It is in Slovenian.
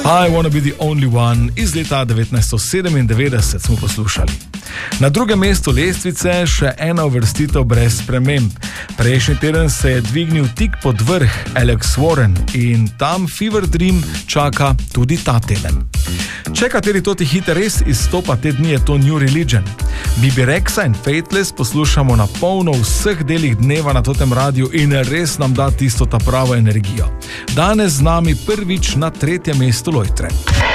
I Wanna Be The Only One iz leta 1997 smo poslušali. Na drugem mestu lestvice še ena uvrstitev brez sprememb. Prejšnji teden se je dvignil tik pod vrh Alex Warren in tam Fever Dream čaka tudi ta teden. Če kateri toti hit res izstopa te dni, je to New Religion. Bibi Rexa in Faithless poslušamo na polno v vseh delih dneva na totem radiju in res nam da tisto ta pravo energijo. Danes z nami prvič na 3. mestu lojtre.